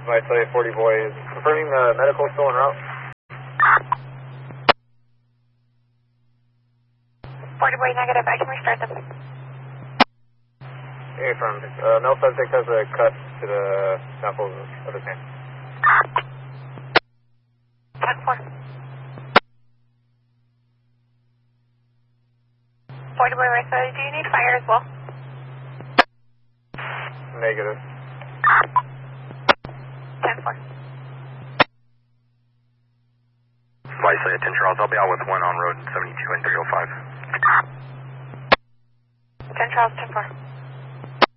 My Cellular 40 boy is confirming the medical still en route. 40 boy negative, I can restart them. Hey, from Mel subject has a cut to the knuckles of his hand. 10-4. 40 boy right side, do you need fire as well? Negative. 10-4. Wisely at 10 Charles, I'll be out with one on road 72 and 305. 10 Charles, 10-4.